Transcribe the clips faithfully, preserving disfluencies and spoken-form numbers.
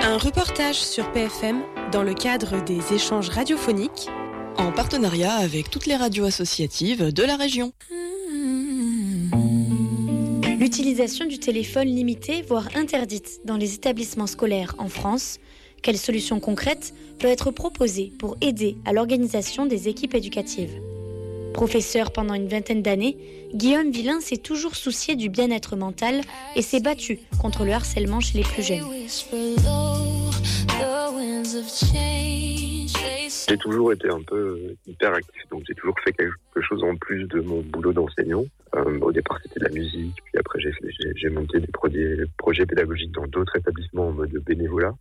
Un reportage sur P F M dans le cadre des échanges radiophoniques en partenariat avec toutes les radios associatives de la région. L'utilisation du téléphone limitée, voire interdite dans les établissements scolaires en France. Quelle solution concrète peut être proposée pour aider à l'organisation des équipes éducatives ? Professeur pendant une vingtaine d'années, Guillaume Villain s'est toujours soucié du bien-être mental et s'est battu contre le harcèlement chez les plus jeunes. J'ai toujours été un peu hyper actif, donc j'ai toujours fait quelque chose en plus de mon boulot d'enseignant. Euh, au départ, c'était de la musique, puis après j'ai, fait, j'ai, j'ai monté des projets, projets pédagogiques dans d'autres établissements en mode bénévolat.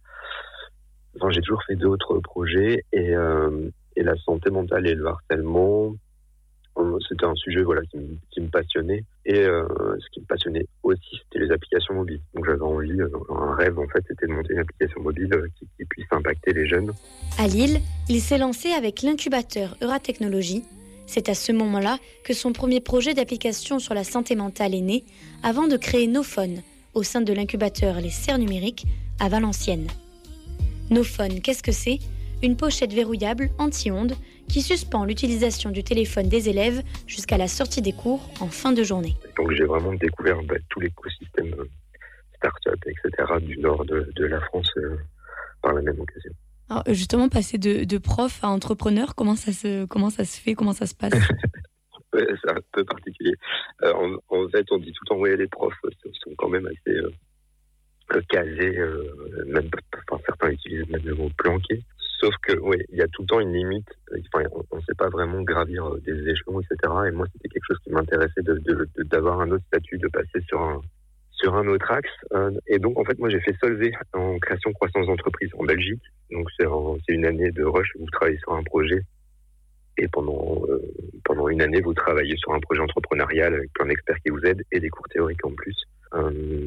Enfin, j'ai toujours fait d'autres projets et, euh, et la santé mentale et le harcèlement, c'était un sujet voilà, qui, me, qui me passionnait. Et euh, ce qui me passionnait aussi, c'était les applications mobiles. Donc j'avais envie, un rêve en fait, c'était de monter une application mobile qui, qui puisse impacter les jeunes. À Lille, il s'est lancé avec l'incubateur Euratechnologie. C'est à ce moment-là que son premier projet d'application sur la santé mentale est né, avant de créer Nophone, au sein de l'incubateur Les Serres Numériques, à Valenciennes. Nophone, qu'est-ce que c'est ? Une pochette verrouillable anti-ondes qui suspend l'utilisation du téléphone des élèves jusqu'à la sortie des cours en fin de journée. Donc j'ai vraiment découvert bah, tout l'écosystème euh, start-up, et cetera du nord de, de la France euh, par la même occasion. Alors justement, passer de, de prof à entrepreneur, comment ça se, comment ça se fait, comment ça se passe ? Ouais, c'est un peu particulier. Euh, en, en fait, on dit tout le temps, ouais, les profs sont quand même assez euh, casés, euh, même, enfin, certains utilisent même le mot planqué. Sauf que, oui, il y a tout le temps une limite. Enfin, on ne sait pas vraiment gravir des échelons, et cetera. Et moi, c'était quelque chose qui m'intéressait de, de, de, d'avoir un autre statut, de passer sur un, sur un autre axe. Et donc, en fait, moi, j'ai fait Solvay en création croissance d'entreprise en Belgique. Donc, c'est, un, c'est une année de rush où vous travaillez sur un projet. Et pendant, euh, pendant une année, vous travaillez sur un projet entrepreneurial avec plein d'experts qui vous aident et des cours théoriques en plus. Euh,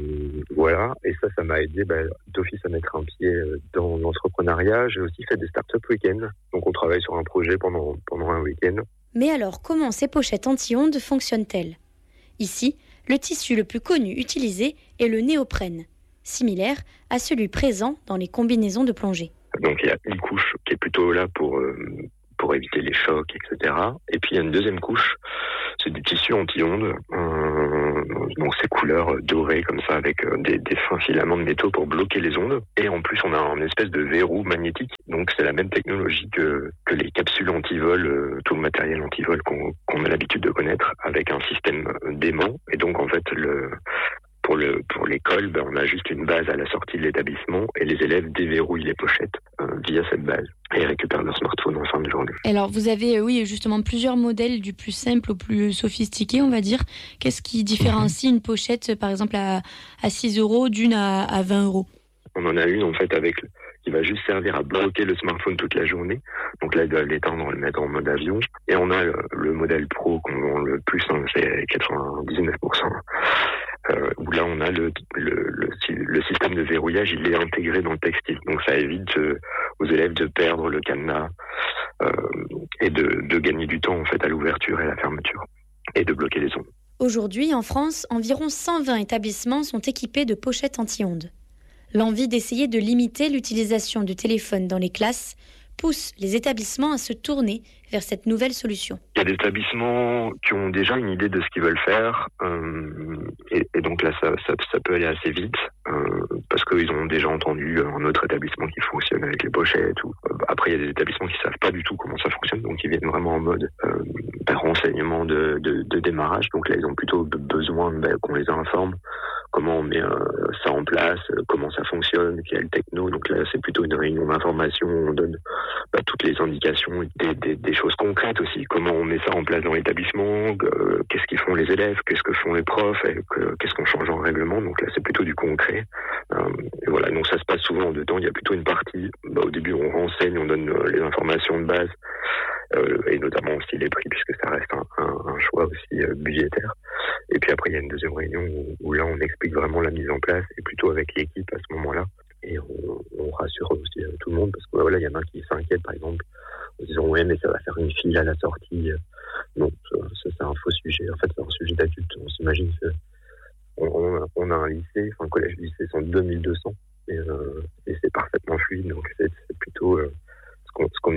voilà, et ça, ça m'a aidé bah, d'office à mettre un pied dans l'entrepreneuriat. J'ai aussi fait des startup week-ends, donc on travaille sur un projet pendant, pendant un week-end. Mais alors, comment ces pochettes anti-ondes fonctionnent-elles ? Ici, le tissu le plus connu utilisé est le néoprène, similaire à celui présent dans les combinaisons de plongée. Donc il y a une couche qui est plutôt là pour, euh, pour éviter les chocs, et cetera. Et puis il y a une deuxième couche, c'est du tissu anti-ondes, euh, donc ces couleurs dorées comme ça avec des, des fins filaments de métaux pour bloquer les ondes. Et en plus on a une espèce de verrou magnétique, donc c'est la même technologie que, que les capsules anti-vol, euh, tout le matériel anti-vol qu'on, qu'on a l'habitude de connaître, avec un système d'aimant. Et donc en fait le... Pour, le, pour l'école, ben, on a juste une base à la sortie de l'établissement et les élèves déverrouillent les pochettes euh, via cette base et récupèrent leur smartphone en fin de journée. Alors vous avez, euh, oui, justement plusieurs modèles du plus simple au plus sophistiqué, on va dire. Qu'est-ce qui différencie une pochette, par exemple, à, à six euros d'une à, à vingt euros ? On en a une, en fait, avec qui va juste servir à bloquer le smartphone toute la journée. Donc là, ils doivent l'éteindre, le mettre en mode avion. Et on a le, le modèle pro qu'on vend le plus, hein, c'est quatre-vingt-dix-neuf pour cent. Euh, où là on a le, le, le, le système de verrouillage, il est intégré dans le textile. Donc ça évite euh, aux élèves de perdre le cadenas euh, et de, de gagner du temps en fait à l'ouverture et à la fermeture et de bloquer les ondes. Aujourd'hui, en France, environ cent vingt établissements sont équipés de pochettes anti-ondes. L'envie d'essayer de limiter l'utilisation du téléphone dans les classes pousse les établissements à se tourner vers cette nouvelle solution. Il y a des établissements qui ont déjà une idée de ce qu'ils veulent faire euh, et, et donc là ça, ça, ça peut aller assez vite euh, parce qu'ils ont déjà entendu un autre établissement qui fonctionne avec les pochettes. Ou, euh, après il y a des établissements qui ne savent pas du tout comment ça fonctionne, donc ils viennent vraiment en mode euh, ben, renseignement de, de, de démarrage. Donc là ils ont plutôt besoin ben, qu'on les informe comment on met euh, ça en place, euh, comment ça fonctionne, quelle techno. Donc là c'est plutôt une réunion d'information où on donne bah, toutes les indications, des, des, des choses concrètes aussi, comment on met ça en place dans l'établissement, euh, qu'est-ce qu'ils font les élèves, qu'est-ce que font les profs, et que, qu'est-ce qu'on change en règlement. Donc là c'est plutôt du concret. Euh, et voilà, donc ça se passe souvent en deux temps. Il y a plutôt une partie, bah, au début on renseigne, on donne euh, les informations de base, euh, et notamment aussi les prix, puisque ça reste un, un, un choix aussi euh, budgétaire. Et puis après il y a une deuxième réunion où, où là on explique vraiment la mise en place, et plutôt avec l'équipe à ce moment-là. Et on, on rassure aussi euh, tout le monde, parce que voilà, il y en a un qui s'inquiète par exemple en disant ouais mais ça va faire une file à la sortie. Non, ça, ça c'est un faux sujet. En fait c'est un sujet d'adulte. On s'imagine que on, on, a, on a un lycée, enfin un collège lycée, c'est deux mille deux cents et, euh, et c'est parfait.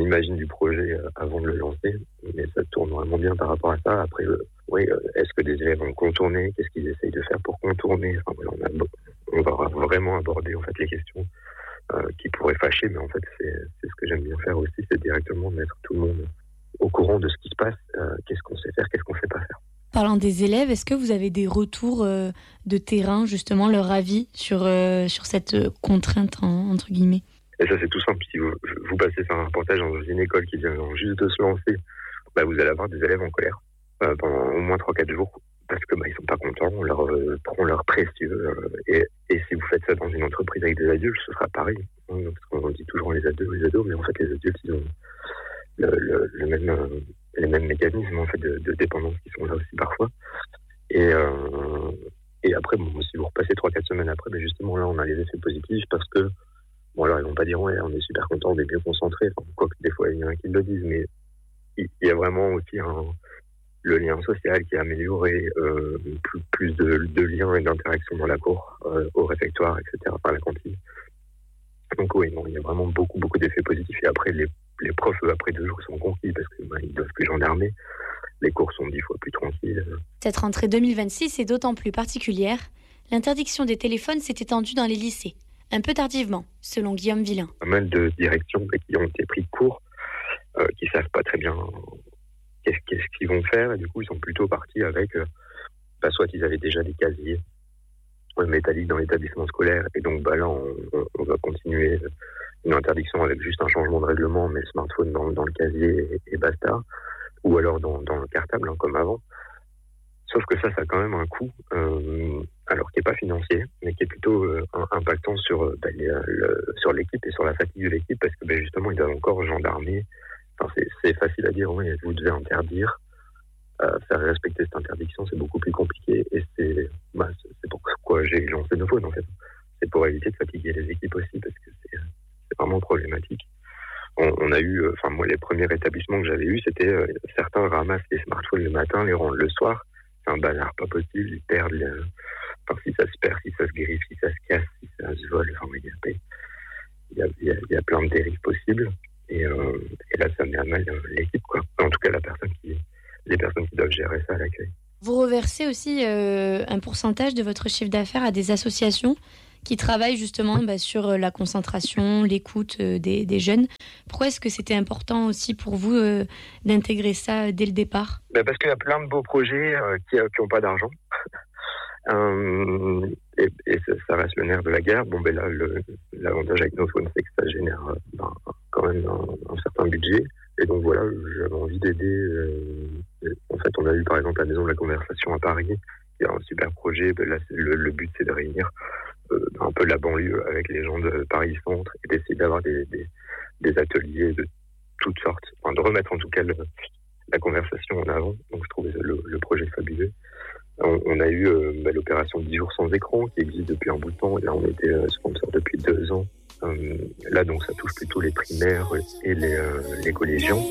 imagine du projet avant de le lancer, mais ça tourne vraiment bien par rapport à ça. Après, euh, oui, euh, est-ce que des élèves vont contourner? Qu'est-ce qu'ils essayent de faire pour contourner? Enfin, voilà, on, a, on va vraiment aborder en fait les questions euh, qui pourraient fâcher, mais en fait, c'est, c'est ce que j'aime bien faire aussi, c'est directement mettre tout le monde au courant de ce qui se passe, euh, qu'est-ce qu'on sait faire, qu'est-ce qu'on ne sait pas faire. Parlant des élèves, est-ce que vous avez des retours euh, de terrain, justement, leur avis sur, euh, sur cette contrainte, en, entre guillemets? Et ça, c'est tout simple. Si vous, vous passez sur un reportage dans une école qui vient juste de se lancer, bah, vous allez avoir des élèves en colère euh, pendant au moins trois quatre jours parce que bah, ils sont pas contents, on leur euh, prend leur précieux. Euh, et, et si vous faites ça dans une entreprise avec des adultes, ce sera pareil. Hein, parce qu'on dit toujours les ados, les ados, mais en fait, les adultes, ils ont le, le, le même, euh, les mêmes mécanismes en fait, de, de dépendance qui sont là aussi parfois. Et, euh, et après, bon, si vous repassez trois quatre semaines après, bah, justement, là, on a les effets positifs parce que bon, alors, ils vont pas dire, ouais, on est super content, on est bien concentré. Enfin, quoique, des fois, il y en a qui le disent, mais il y a vraiment aussi un, le lien social qui est amélioré, euh, plus, plus de, de liens et d'interactions dans la cour, euh, au réfectoire, et cetera, par la cantine. Donc, oui, non, il y a vraiment beaucoup, beaucoup d'effets positifs. Et après, les, les profs, eux, après deux jours, sont conquis parce qu'ils bah, ne doivent plus gendarmer. Les cours sont dix fois plus tranquilles. Cette rentrée deux mille vingt-six est d'autant plus particulière. L'interdiction des téléphones s'est étendue dans les lycées. Un peu tardivement, selon Guillaume Villain. Pas mal de directions qui ont été pris de cours, euh, qui ne savent pas très bien qu'est-ce, qu'est-ce qu'ils vont faire. Et du coup, ils sont plutôt partis avec, euh, bah, soit ils avaient déjà des casiers euh, métalliques dans l'établissement scolaire. Et donc bah, là, on, on va continuer une interdiction avec juste un changement de règlement, mais le smartphone dans, dans le casier et, et basta. Ou alors dans, dans le cartable, hein, comme avant. Sauf que ça, ça a quand même un coût, euh, alors qui n'est pas financier, mais qui est plutôt euh, impactant sur, euh, bah, les, le, sur l'équipe et sur la fatigue de l'équipe, parce que bah, justement, ils doivent encore gendarmer. Enfin, c'est, c'est facile à dire, oui, vous devez interdire. Euh, faire respecter cette interdiction, c'est beaucoup plus compliqué. Et c'est, bah, c'est, c'est pourquoi j'ai lancé Nophone, en fait. C'est pour éviter de fatiguer les équipes aussi, parce que c'est, c'est vraiment problématique. On, on a eu, enfin, euh, moi, les premiers établissements que j'avais eus, c'était euh, certains ramassent les smartphones le matin, les rendent le soir. C'est un bazar pas possible, ils perdent, les... enfin, si ça se perd, si ça se griffe, si ça se casse, si ça se vole, enfin, il y a, il y a, il y a plein de dérives possibles, et, euh, et là, ça met à mal l'équipe, quoi. En tout cas, la personne qui, les personnes qui doivent gérer ça à l'accueil. Vous reversez aussi euh, un pourcentage de votre chiffre d'affaires à des associations qui travaillent justement bah, sur la concentration, l'écoute euh, des, des jeunes. Pourquoi est-ce que c'était important aussi pour vous euh, d'intégrer ça dès le départ? Ben parce qu'il y a plein de beaux projets euh, qui n'ont pas d'argent. euh, et et ça, ça reste le nerf de la guerre. Bon, ben là, le, l'avantage avec Nophone, c'est que ça génère ben, quand même un, un certain budget. Et donc voilà, j'avais envie d'aider. Euh, en fait, on a eu par exemple la Maison de la Conversation à Paris, qui est un super projet. Ben là, c'est, le, le but, c'est de réunir euh, un peu la banlieue avec les gens de Paris-Centre et d'essayer d'avoir des, des, des ateliers de toutes sortes. Enfin, de remettre en tout cas le, la conversation en avant. Donc, je trouvais le, le projet fabuleux. On, on a eu euh, bah, l'opération dix jours sans écran qui existe depuis un bout de temps. Et là, on était euh, sponsor depuis deux ans. Euh, là, donc, ça touche plutôt les primaires et les, euh, les collégiens.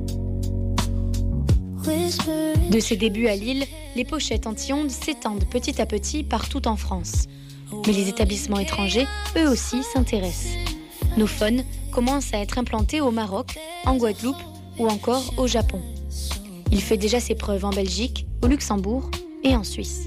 De ses débuts à Lille, les pochettes anti-ondes s'étendent petit à petit partout en France. Mais les établissements étrangers, eux aussi, s'intéressent. Nophone commence à être implanté au Maroc, en Guadeloupe ou encore au Japon. Il fait déjà ses preuves en Belgique, au Luxembourg et en Suisse.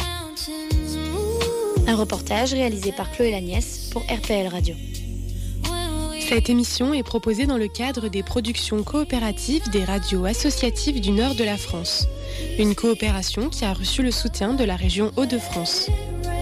Un reportage réalisé par Chloé Lagnès pour R P L Radio. Cette émission est proposée dans le cadre des productions coopératives des radios associatives du nord de la France. Une coopération qui a reçu le soutien de la région Hauts-de-France.